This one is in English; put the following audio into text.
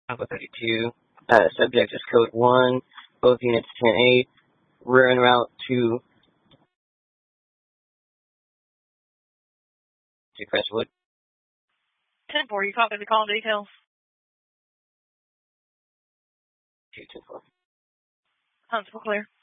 Alpha 32. Subject is code 1. Both units 10-8. Rear en route to Crestwood. 10-4, you copy the call details? 224. Huntsville clear.